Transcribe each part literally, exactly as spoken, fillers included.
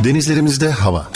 Denizlerimizde hava.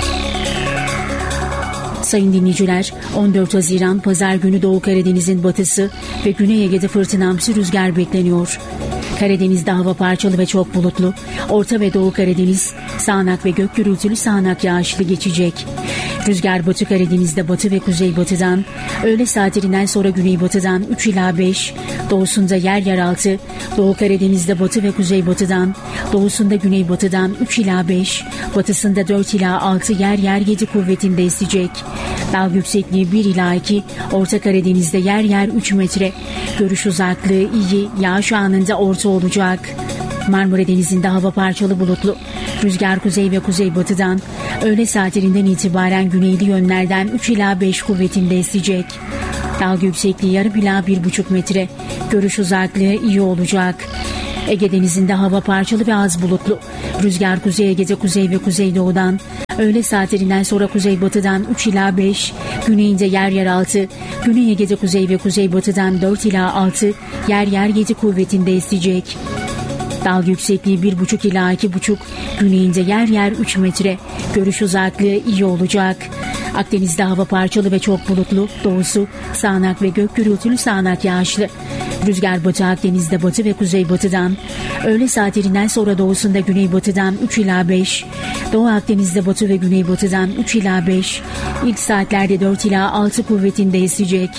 Sayın dinleyiciler, on dört Haziran Pazar günü Doğu Karadeniz'in batısı ve Güney Ege'de fırtınamsı rüzgar bekleniyor. Karadeniz'de hava parçalı ve çok bulutlu. Orta ve Doğu Karadeniz sağanak ve gök gürültülü sağanak yağışlı geçecek. Rüzgar Batı Karadeniz'de batı ve kuzeybatıdan, öğle saatlerinden sonra güneybatıdan üç ila beş, doğusunda yer yer altı, Doğu Karadeniz'de batı ve kuzeybatıdan, doğusunda güneybatıdan üç ila beş, batısında dört ila altı, yer yer yedi kuvvetinde esecek. Dalga yüksekliği bir ila iki, Orta Karadeniz'de yer yer üç metre. Görüş uzaklığı iyi, yağış anında orta olacak. Marmara Denizi'nde hava parçalı bulutlu. Rüzgar kuzey ve kuzeybatıdan, öğle saatlerinden itibaren güneyli yönlerden üç ila beş kuvvetinde esecek. Dalga yüksekliği yarım ila bir buçuk metre. Görüş uzaklığı iyi olacak. Ege Denizi'nde hava parçalı ve az bulutlu. Rüzgar Kuzey Ege'de kuzey ve kuzeydoğudan, öğle saatlerinden sonra kuzeybatıdan üç ila beş, güneyinde yer yer altı, Güney Ege'de kuzey ve kuzeybatıdan dört ila altı, yer yer yedi kuvvetinde esecek. Dalga yüksekliği bir buçuk ila iki buçuk, güneyinde yer yer üç metre. Görüş uzaklığı iyi olacak. Akdeniz'de hava parçalı ve çok bulutlu. Doğusu sağanak ve gök gürültülü sağanak yağışlı. Rüzgar Batı Akdeniz'de batı ve kuzeybatıdan, öğle saatlerinden sonra doğusunda güneybatıdan üç ila beş, Doğu Akdeniz'de batı ve güneybatıdan üç ila beş, ilk saatlerde dört ila altı kuvvetinde esecek.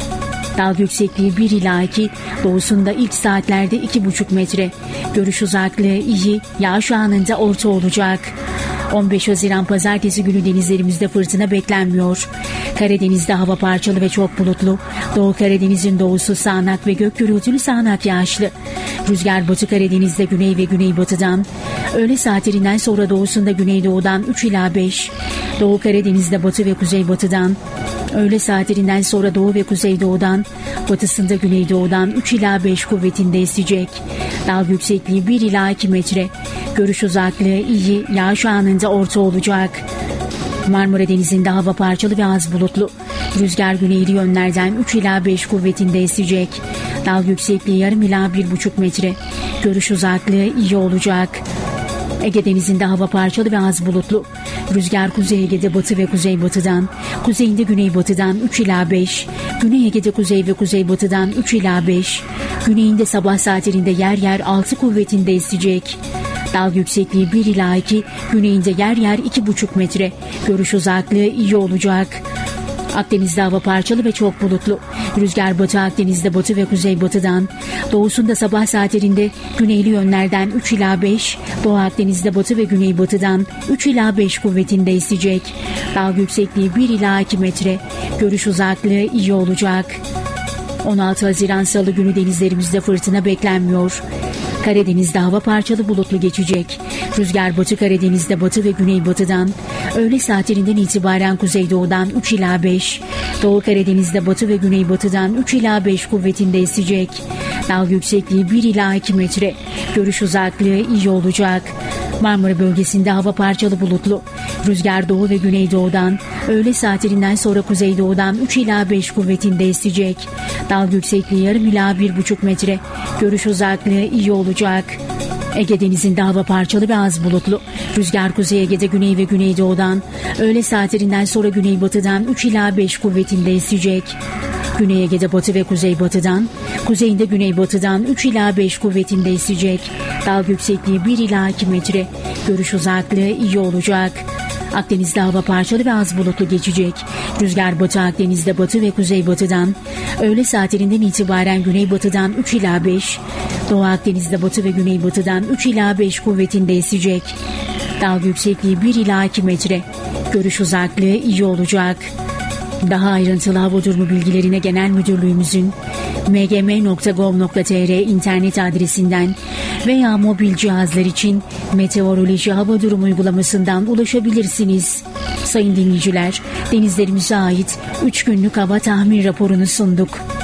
Dalga yüksekliği bir ila iki, doğusunda ilk saatlerde iki buçuk metre. Görüş uzaklığı iyi, yağış anında orta olacak. on beş Haziran Pazartesi günü denizlerimizde fırtına beklenmiyor. Karadeniz'de hava parçalı ve çok bulutlu. Doğu Karadeniz'in doğusu sağanak ve gök gürültülü sağanak yağışlı. Rüzgar Batı Karadeniz'de güney ve güneybatıdan, öğle saatlerinden sonra doğusunda güneydoğudan üç ila beş, Doğu Karadeniz'de batı ve kuzeybatıdan, öğle saatlerinden sonra doğu ve kuzeydoğudan, batısında güneydoğudan üç ila beş kuvvetinde esecek. Dalga yüksekliği bir ila iki metre. Görüş uzaklığı iyi, yağış anında orta olacak. Marmara Denizi'nde hava parçalı ve az bulutlu. Rüzgar güneyli yönlerden üç ila beş kuvvetinde esecek. Dalga yüksekliği yarım ila bir buçuk metre. Görüş uzaklığı iyi olacak. Ege Denizi'nde hava parçalı ve az bulutlu. Rüzgar Kuzey Ege'de batı ve kuzeybatıdan, kuzeyinde güneybatıdan üç ila beş, Güney Ege'de kuzey ve kuzeybatıdan üç ila beş, güneyinde sabah saatlerinde yer yer altı kuvvetinde esecek. Dalga yüksekliği bir ila iki, güneyinde yer yer iki buçuk metre. Görüş uzaklığı iyi olacak. Akdeniz'de hava parçalı ve çok bulutlu. Rüzgar Batı Akdeniz'de batı ve kuzeybatıdan, doğusunda sabah saatlerinde güneyli yönlerden üç ila beş, Doğu Akdeniz'de batı ve güneybatıdan üç ila beş kuvvetinde esecek. Dalga yüksekliği bir ila iki metre. Görüş uzaklığı iyi olacak. on altı Haziran Salı günü denizlerimizde fırtına beklenmiyor. Karadeniz'de hava parçalı bulutlu geçecek. Rüzgar Batı Karadeniz'de batı ve güneybatıdan, öğle saatlerinden itibaren kuzeydoğudan üç ila beş, Doğu Karadeniz'de batı ve güneybatıdan üç ila beş kuvvetinde esecek. Dalga yüksekliği bir ila iki metre. Görüş uzaklığı iyi olacak. Marmara bölgesinde hava parçalı bulutlu. Rüzgar doğu ve güneydoğudan, öğle saatlerinden sonra kuzeydoğudan üç ila beş kuvvetinde esecek. Dalga yüksekliği yarım ila bir buçuk metre. Görüş uzaklığı iyi olacak. Ege Denizi'nde hava parçalı ve az bulutlu. Rüzgar Kuzey Ege'de güney ve güneydoğudan, öğle saatlerinden sonra güneybatıdan üç ila beş kuvvetinde esecek. Güney Ege'de batı ve kuzeybatıdan, kuzeyinde güneybatıdan üç ila beş kuvvetinde esecek. Dalga yüksekliği bir ila iki metre. Görüş uzaklığı iyi olacak. Akdeniz'de hava parçalı ve az bulutlu geçecek. Rüzgar Batı Akdeniz'de batı ve kuzeybatıdan, öğle saatlerinden itibaren güneybatıdan üç ila beş, Doğu Akdeniz'de batı ve güneybatıdan üç ila beş kuvvetinde esecek. Dalga yüksekliği bir ila iki metre. Görüş uzaklığı iyi olacak. Daha ayrıntılı hava durumu bilgilerine Genel Müdürlüğümüzün m g m nokta gov nokta t r internet adresinden veya mobil cihazlar için meteoroloji hava durumu uygulamasından ulaşabilirsiniz. Sayın dinleyiciler, denizlerimize ait üç günlük hava tahmin raporunu sunduk.